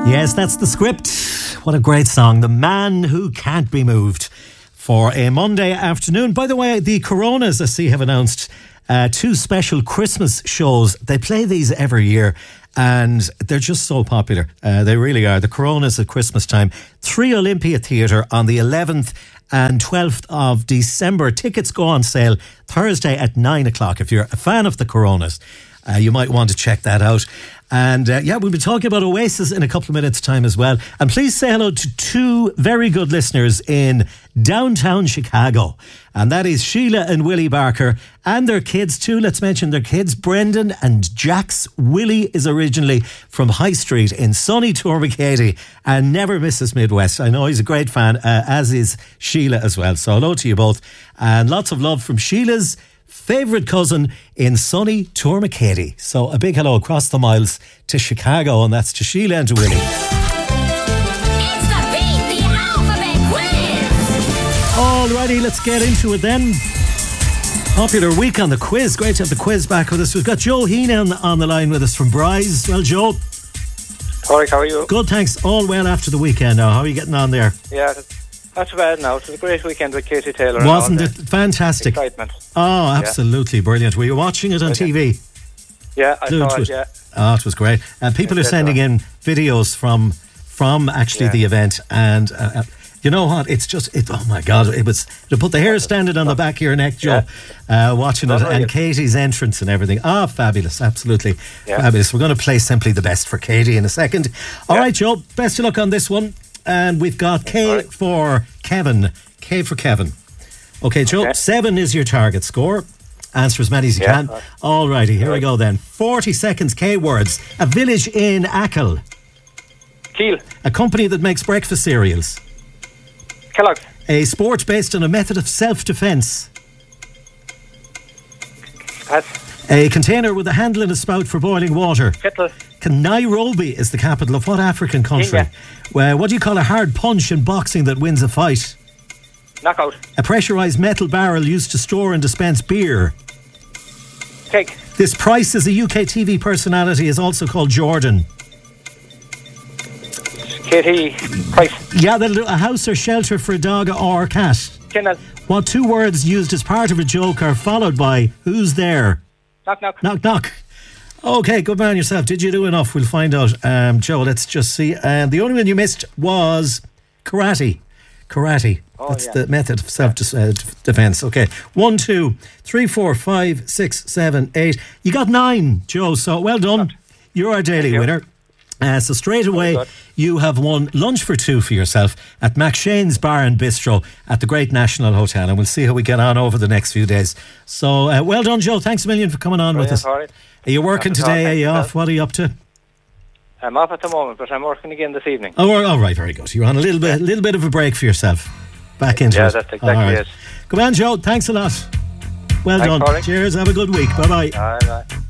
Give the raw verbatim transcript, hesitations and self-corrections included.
Yes, that's the script. What a great song. The Man Who Can't Be Moved for a Monday afternoon. By the way, the Coronas, I see, have announced uh, two special Christmas shows. They play these every year and they're just so popular. Uh, they really are. The Coronas at Christmas time. Three Olympia Theatre on the eleventh and twelfth of December. Tickets go on sale Thursday at nine o'clock. If you're a fan of the Coronas, Uh, you might want to check that out. And uh, yeah, we'll be talking about Oasis in a couple of minutes' time as well. And please say hello to two very good listeners in downtown Chicago. And that is Sheila and Willie Barker and their kids too. Let's mention their kids, Brendan and Jax. Willie is originally from High Street in sunny Tourmakeady and never misses Midwest. I know he's a great fan, uh, as is Sheila as well. So hello to you both. And lots of love from Sheila's favourite cousin in sunny Tourmakeady. So a big hello across the miles to Chicago, and that's to Sheila and to Willie. It's the Beat the Alphabet Quiz! Alrighty, let's get into it then. Popular week on the quiz. Great to have the quiz back with us. We've got Joe Heenan on the line with us from Bryce. Well, Joe. Hi, how are you? Good, thanks. All well after the weekend now. How are you getting on there? Yeah, not too bad now. It was a great weekend with Katie Taylor. Wasn't and it fantastic? Excitement. Oh, absolutely yeah. Brilliant. Were you watching it on T V? Yeah, I saw it, yeah. Oh, it was great. And uh, people are sending in videos from from actually yeah. the event. And uh, you know what? It's just, it, oh my God, it was, to put the hair standing on the back of your neck, Joe, yeah. uh, watching it. And Katie's entrance and everything. Ah, oh, fabulous. Absolutely yeah. fabulous. We're going to play Simply the Best for Katie in a second. All yeah. right, Joe, best of luck on this one. And we've got K right. for Kevin. K for Kevin. Okay, Joe, okay. seven is your target score. Answer as many as you yeah. can. All righty, here right. we go then. forty seconds, K words. A village in Achill. Kiel. A company that makes breakfast cereals. Kellogg's. A sport based on a method of self-defence. Pass. A container with a handle and a spout for boiling water. Kettle. Nairobi is the capital of what African country? Well, what do you call a hard punch in boxing that wins a fight? Knockout. A pressurised metal barrel used to store and dispense beer. Keg. This Price is a U K T V personality, is also called Jordan. Katie Price. Yeah, a house or shelter for a dog or cat. Kennel. What two words used as part of a joke are followed by who's there? Knock, knock. Knock, knock. Okay, good man yourself. Did you do enough? We'll find out. Um, Joe, let's just see. And um, the only one you missed was karate. Karate. Oh, That's yeah. the method of self-defense. Okay. One, two, three, four, five, six, seven, eight. You got nine, Joe. So well done. You're our daily you. winner. Uh, so straight away, you have won lunch for two for yourself at McShane's Bar and Bistro at the Great National Hotel. And we'll see how we get on over the next few days. So uh, well done, Joe. Thanks a million for coming on Brilliant, with us. Right. Are you working today? Are you off? What are you up to? I'm off at the moment, but I'm working again this evening. Oh, all right, very good. You're on a little bit, a little bit of a break for yourself. Back into yeah, it. Yeah, that's exactly right. it. Come on, Joe. Thanks a lot. Well Thanks, done. Paulie. Cheers. Have a good week. Bye-bye. Bye bye.